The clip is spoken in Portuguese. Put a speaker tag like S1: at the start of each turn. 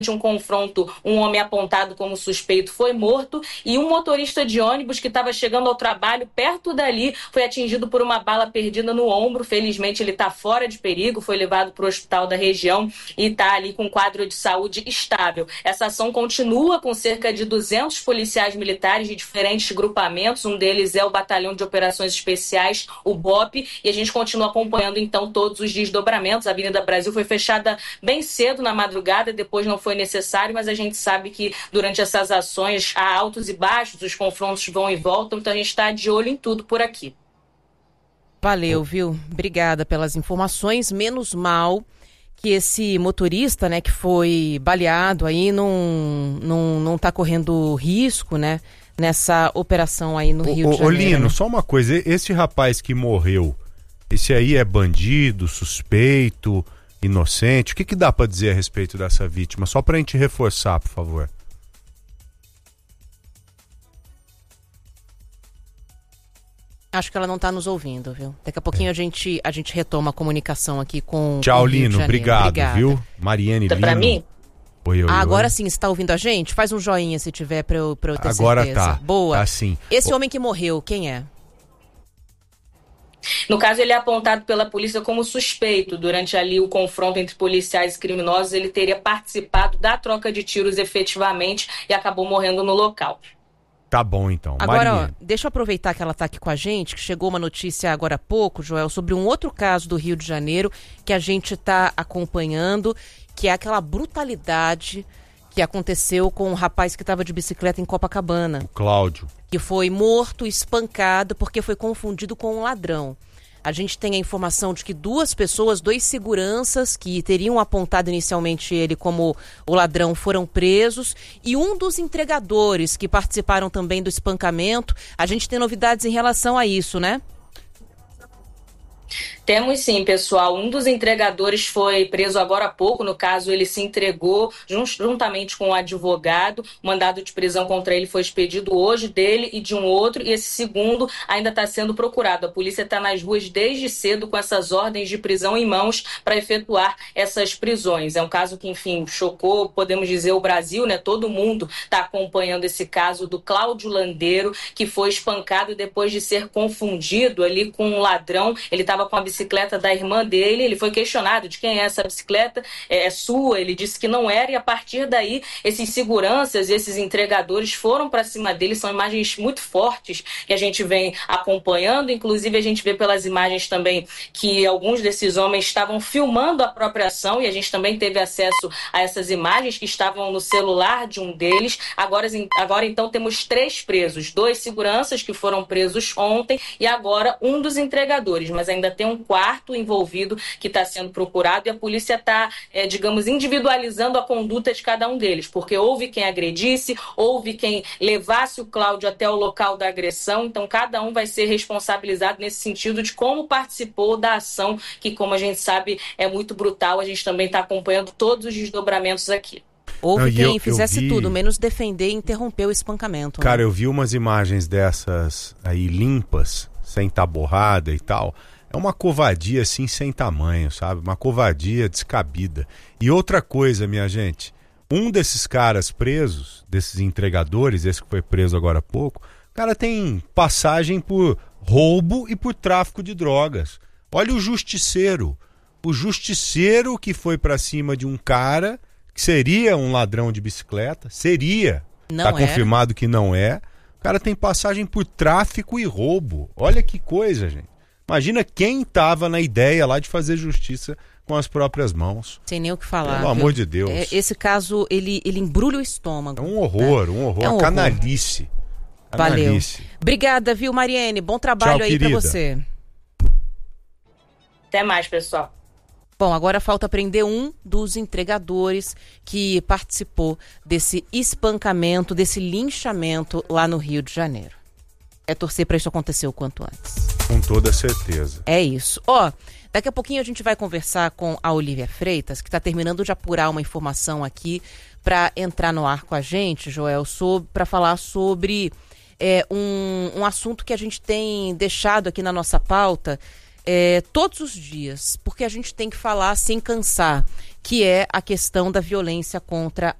S1: um confronto, um homem apontado como suspeito foi morto e um motorista de ônibus que estava chegando ao trabalho perto dali foi atingido por uma bala perdida no ombro. Felizmente ele está fora de perigo, foi levado para o hospital da região e está ali com um quadro de saúde estável. Essa ação continua com cerca de 200 policiais militares de diferentes grupamentos, um deles é o Batalhão de Operações Especiais, o BOP, e a gente continua acompanhando então todos os desdobramentos. A Avenida Brasil foi fechada bem cedo na madrugada, depois não foi necessário, mas a gente sabe que durante essas ações há altos e baixos, os confrontos vão e voltam, então a gente está de olho em tudo por aqui.
S2: Valeu, viu? Obrigada pelas informações. Menos mal que esse motorista, né, que foi baleado aí não tá correndo risco, né, nessa operação aí no Rio de Janeiro.
S3: Lino, só uma coisa, esse rapaz que morreu, esse aí é bandido, suspeito, inocente? O que dá pra dizer a respeito dessa vítima? Só pra gente reforçar, por favor.
S2: Acho que ela não tá nos ouvindo, viu? Daqui a pouquinho a gente retoma a comunicação aqui com
S3: Tchau,
S2: o Rio
S3: Lino. Obrigado, viu? Mariane Lino.
S1: Pra mim?
S2: Oi. Agora sim, você tá ouvindo a gente? Faz um joinha se tiver pra eu ter
S3: agora
S2: certeza.
S3: Tá.
S2: Boa.
S3: Tá sim.
S2: Esse homem que morreu, quem é?
S1: No caso, ele é apontado pela polícia como suspeito. Durante ali o confronto entre policiais e criminosos, ele teria participado da troca de tiros efetivamente e acabou morrendo no local.
S3: Tá bom, então.
S2: Agora, deixa eu aproveitar que ela tá aqui com a gente, que chegou uma notícia agora há pouco, Joel, sobre um outro caso do Rio de Janeiro que a gente tá acompanhando, que é aquela brutalidade que aconteceu com um rapaz que estava de bicicleta em Copacabana.
S3: O Cláudio.
S2: Que foi morto, espancado, porque foi confundido com um ladrão. A gente tem a informação de que dois seguranças que teriam apontado inicialmente ele como o ladrão foram presos e um dos entregadores que participaram também do espancamento. A gente tem novidades em relação a isso, né?
S1: Temos sim, pessoal. Um dos entregadores foi preso agora há pouco. No caso, ele se entregou juntamente com o advogado. O mandado de prisão contra ele foi expedido hoje, dele e de um outro. E esse segundo ainda está sendo procurado. A polícia está nas ruas desde cedo com essas ordens de prisão em mãos para efetuar essas prisões. É um caso que, enfim, chocou, podemos dizer, o Brasil, né? Todo mundo está acompanhando esse caso do Cláudio Landeiro, que foi espancado depois de ser confundido ali com um ladrão. Ele estava com a bicicleta da irmã dele, ele foi questionado de quem é essa bicicleta, é sua, ele disse que não era, e a partir daí esses seguranças e esses entregadores foram para cima dele. São imagens muito fortes que a gente vem acompanhando, inclusive a gente vê pelas imagens também que alguns desses homens estavam filmando a própria ação, e a gente também teve acesso a essas imagens que estavam no celular de um deles. Agora então temos 3 presos, 2 seguranças que foram presos ontem e agora um dos entregadores, mas ainda tem um quarto envolvido que está sendo procurado, e a polícia está, digamos, individualizando a conduta de cada um deles, porque houve quem agredisse, houve quem levasse o Cláudio até o local da agressão, então cada um vai ser responsabilizado nesse sentido de como participou da ação, que, como a gente sabe, é muito brutal. A gente também está acompanhando todos os desdobramentos aqui.
S2: Houve quem fizesse tudo, menos defender e interromper o espancamento.
S3: Cara,
S2: né?
S3: Eu vi umas imagens dessas aí limpas, sem estar borrada e tal. É uma covardia assim sem tamanho, sabe? Uma covardia descabida. E outra coisa, minha gente, um desses caras presos, desses entregadores, esse que foi preso agora há pouco, o cara tem passagem por roubo e por tráfico de drogas. Olha o justiceiro que foi pra cima de um cara que seria um ladrão de bicicleta, seria, tá confirmado que não é. O cara tem passagem por tráfico e roubo. Olha que coisa, gente. Imagina quem estava na ideia lá de fazer justiça com as próprias mãos.
S2: Sem nem o que falar.
S3: Pelo amor de Deus.
S2: Esse caso, ele embrulha o estômago.
S3: É um horror,
S2: né?
S3: um horror.
S2: É um
S3: canalice.
S2: Valeu. Obrigada, viu, Mariane? Bom trabalho. Tchau, aí para você.
S1: Até mais, pessoal.
S2: Bom, agora falta prender um dos entregadores que participou desse espancamento, desse linchamento lá no Rio de Janeiro. É torcer para isso acontecer o quanto antes.
S3: Com toda certeza.
S2: É isso. Daqui a pouquinho a gente vai conversar com a Olívia Freitas, que está terminando de apurar uma informação aqui para entrar no ar com a gente, Joel, para falar sobre um assunto que a gente tem deixado aqui na nossa pauta, todos os dias, porque a gente tem que falar sem cansar, que é a questão da violência contra